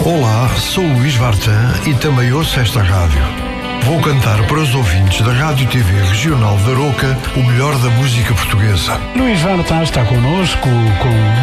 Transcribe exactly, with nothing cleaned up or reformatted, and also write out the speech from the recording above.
Olá, sou o Luís Vartan e também ouço esta rádio. Vou cantar para os ouvintes da Rádio T V Regional da Aroca o melhor da música portuguesa. Luís Vartan está connosco com